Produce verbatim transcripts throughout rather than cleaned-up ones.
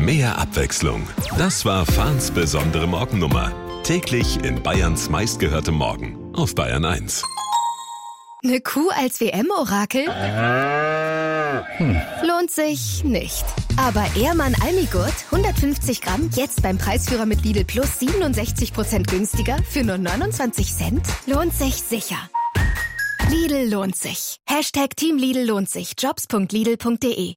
mehr Abwechslung. Das war Fahns besondere Morgennummer. Täglich in Bayerns meistgehörtem Morgen auf Bayern eins. Eine Kuh als W M-Orakel? Hm. Lohnt sich nicht. Aber Ehrmann Almigurt, hundertfünfzig Gramm, jetzt beim Preisführer mit Lidl Plus siebenundsechzig Prozent günstiger für nur neunundzwanzig Cent? Lohnt sich sicher. Lidl lohnt sich. Hashtag Team Lidl lohnt sich. Jobs punkt lidl punkt de.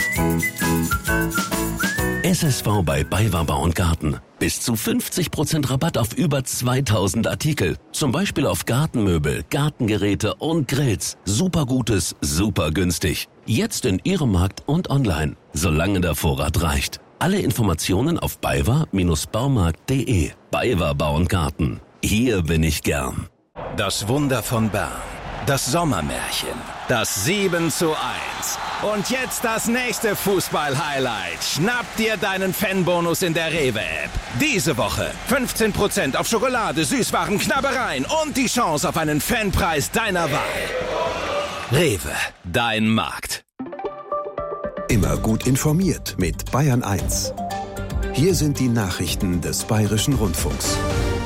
S S V bei BayWa Bau und Garten. Bis zu fünfzig Prozent Rabatt auf über zweitausend Artikel. Zum Beispiel auf Gartenmöbel, Gartengeräte und Grills. Super Gutes, super günstig. Jetzt in Ihrem Markt und online. Solange der Vorrat reicht. Alle Informationen auf baywa Bindestrich baumarkt punkt de. BayWa Bau und Garten. Hier bin ich gern. Das Wunder von Bern. Das Sommermärchen. Das sieben zu eins. Und jetzt das nächste Fußball-Highlight. Schnapp dir deinen Fanbonus in der Rewe-App. Diese Woche fünfzehn Prozent auf Schokolade, Süßwaren, Knabbereien und die Chance auf einen Fanpreis deiner Wahl. Rewe, dein Markt. Immer gut informiert mit Bayern eins. Hier sind die Nachrichten des Bayerischen Rundfunks.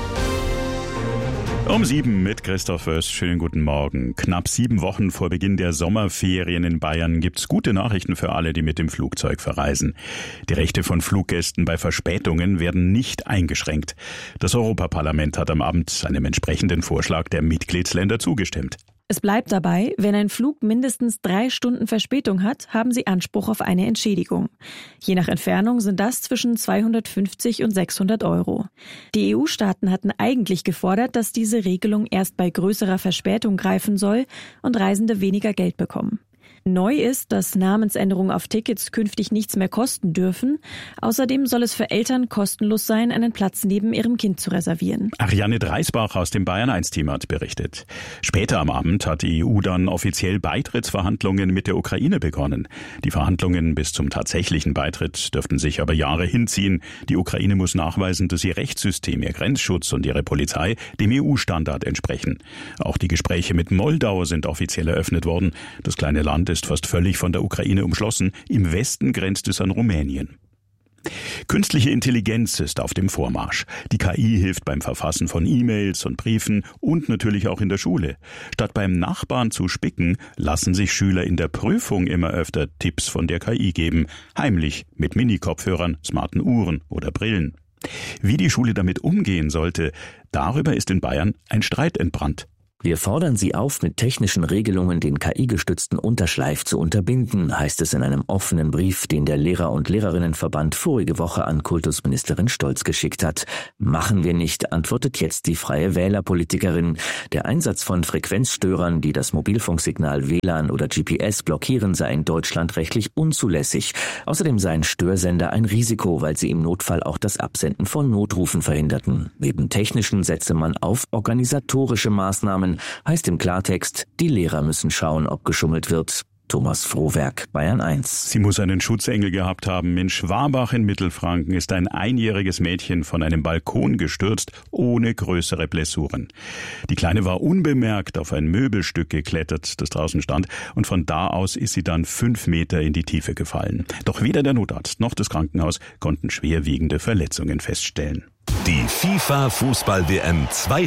Um sieben mit Christoph Föß. Schönen guten Morgen. Knapp sieben Wochen vor Beginn der Sommerferien in Bayern gibt's gute Nachrichten für alle, die mit dem Flugzeug verreisen. Die Rechte von Fluggästen bei Verspätungen werden nicht eingeschränkt. Das Europaparlament hat am Abend einem entsprechenden Vorschlag der Mitgliedsländer zugestimmt. Es bleibt dabei, wenn ein Flug mindestens drei Stunden Verspätung hat, haben sie Anspruch auf eine Entschädigung. Je nach Entfernung sind das zwischen zweihundertfünfzig und sechshundert Euro. Die E U-Staaten hatten eigentlich gefordert, dass diese Regelung erst bei größerer Verspätung greifen soll und Reisende weniger Geld bekommen. Neu ist, dass Namensänderungen auf Tickets künftig nichts mehr kosten dürfen. Außerdem soll es für Eltern kostenlos sein, einen Platz neben ihrem Kind zu reservieren. Ariane Dreisbach aus dem Bayern eins Team hat berichtet. Später am Abend hat die E U dann offiziell Beitrittsverhandlungen mit der Ukraine begonnen. Die Verhandlungen bis zum tatsächlichen Beitritt dürften sich aber Jahre hinziehen. Die Ukraine muss nachweisen, dass ihr Rechtssystem, ihr Grenzschutz und ihre Polizei dem E U-Standard entsprechen. Auch die Gespräche mit Moldau sind offiziell eröffnet worden. Das kleine Land ist fast völlig von der Ukraine umschlossen. Im Westen grenzt es an Rumänien. Künstliche Intelligenz ist auf dem Vormarsch. Die K I hilft beim Verfassen von E-Mails und Briefen und natürlich auch in der Schule. Statt beim Nachbarn zu spicken, lassen sich Schüler in der Prüfung immer öfter Tipps von der K I geben. Heimlich, mit Mini-Kopfhörern, smarten Uhren oder Brillen. Wie die Schule damit umgehen sollte, darüber ist in Bayern ein Streit entbrannt. Wir fordern Sie auf, mit technischen Regelungen den K I-gestützten Unterschleif zu unterbinden, heißt es in einem offenen Brief, den der Lehrer- und Lehrerinnenverband vorige Woche an Kultusministerin Stolz geschickt hat. Machen wir nicht, antwortet jetzt die Freie Wähler-Politikerin. Der Einsatz von Frequenzstörern, die das Mobilfunksignal W L A N oder G P S blockieren, sei in Deutschland rechtlich unzulässig. Außerdem seien Störsender ein Risiko, weil sie im Notfall auch das Absenden von Notrufen verhinderten. Neben technischen setze man auf organisatorische Maßnahmen, heißt im Klartext, die Lehrer müssen schauen, ob geschummelt wird. Thomas Frohwerk, Bayern eins. Sie muss einen Schutzengel gehabt haben. In Schwabach in Mittelfranken ist ein einjähriges Mädchen von einem Balkon gestürzt, ohne größere Blessuren. Die Kleine war unbemerkt auf ein Möbelstück geklettert, das draußen stand, und von da aus ist sie dann fünf Meter in die Tiefe gefallen. Doch weder der Notarzt noch das Krankenhaus konnten schwerwiegende Verletzungen feststellen. Die FIFA-Fußball-W M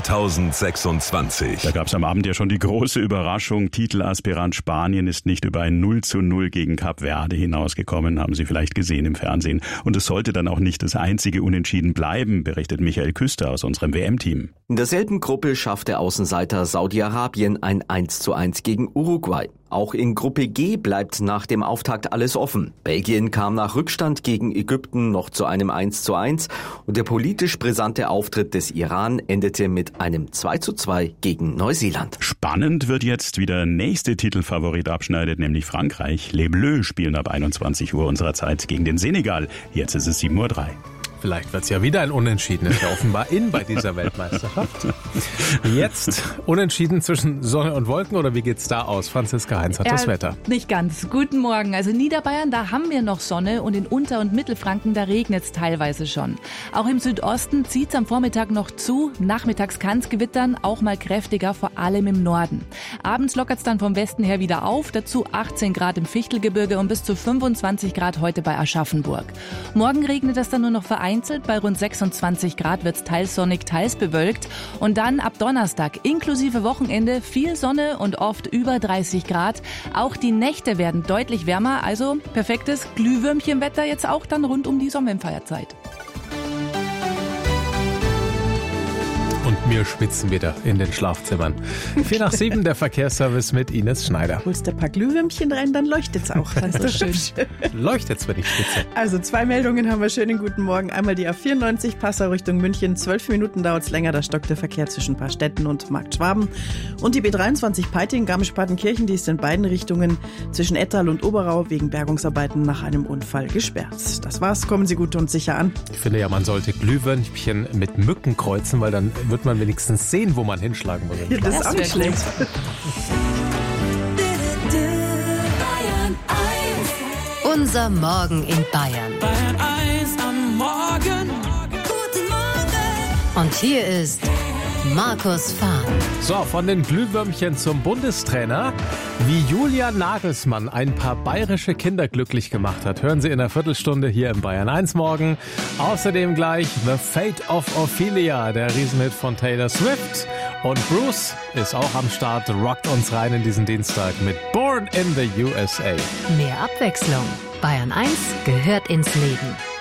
zweitausendsechsundzwanzig. Da gab es am Abend ja schon die große Überraschung. Titelaspirant Spanien ist nicht über ein null zu null gegen Kap Verde hinausgekommen, haben Sie vielleicht gesehen im Fernsehen. Und es sollte dann auch nicht das einzige Unentschieden bleiben, berichtet Michael Küster aus unserem W M-Team. In derselben Gruppe schafft der Außenseiter Saudi-Arabien ein eins zu eins gegen Uruguay. Auch in Gruppe G bleibt nach dem Auftakt alles offen. Belgien kam nach Rückstand gegen Ägypten noch zu einem eins zu eins und der politisch brisante Auftritt des Iran endete mit einem zwei zu zwei gegen Neuseeland. Spannend wird jetzt, wie der nächste Titelfavorit abschneidet, nämlich Frankreich. Les Bleus spielen ab einundzwanzig Uhr unserer Zeit gegen den Senegal. Jetzt ist es sieben Uhr drei. Vielleicht wird es ja wieder ein Unentschieden. Ist ja offenbar in bei dieser Weltmeisterschaft. Jetzt Unentschieden zwischen Sonne und Wolken oder wie geht's da aus? Franziska Heinz hat ja, das Wetter. Nicht ganz. Guten Morgen. Also Niederbayern, da haben wir noch Sonne und in Unter- und Mittelfranken, da regnet es teilweise schon. Auch im Südosten zieht es am Vormittag noch zu. Nachmittags kann es gewittern, auch mal kräftiger, vor allem im Norden. Abends lockert es dann vom Westen her wieder auf. Dazu achtzehn Grad im Fichtelgebirge und bis zu fünfundzwanzig Grad heute bei Aschaffenburg. Morgen regnet es dann nur noch vereinzelt. Bei rund sechsundzwanzig Grad wird es teils sonnig, teils bewölkt. Und dann ab Donnerstag inklusive Wochenende viel Sonne und oft über dreißig Grad. Auch die Nächte werden deutlich wärmer. Also perfektes Glühwürmchenwetter jetzt auch dann rund um die Sonnenfeierzeit. Und wir schwitzen wieder in den Schlafzimmern. vier nach sieben, der Verkehrsservice mit Ines Schneider. Holst ein paar Glühwürmchen rein, dann leuchtet's auch. Das ist schön. Leuchtet's, wenn ich spitze. Also zwei Meldungen haben wir. Schönen guten Morgen. Einmal die A vierundneunzig, Passau Richtung München. Zwölf Minuten dauert's länger. Da stockt der Verkehr zwischen Paarstetten und Markt Schwaben. Und die B dreiundzwanzig Peiting, Garmisch-Partenkirchen, die ist in beiden Richtungen zwischen Ettal und Oberau wegen Bergungsarbeiten nach einem Unfall gesperrt. Das war's. Kommen Sie gut und sicher an. Ich finde ja, man sollte Glühwürmchen mit Mücken kreuzen, weil dann wird man wenigstens sehen, wo man hinschlagen muss. Ja, das ist auch nicht schlecht. Unser Morgen in Bayern. Bayern eins am Morgen. Guten Morgen. Und hier ist Markus Fahn. So, von den Glühwürmchen zum Bundestrainer. Wie Julian Nagelsmann ein paar bayerische Kinder glücklich gemacht hat, hören Sie in einer Viertelstunde hier im Bayern eins Morgen. Außerdem gleich The Fate of Ophelia, der Riesenhit von Taylor Swift. Und Bruce ist auch am Start, rockt uns rein in diesen Dienstag mit Born in the U S A. Mehr Abwechslung. Bayern eins gehört ins Leben.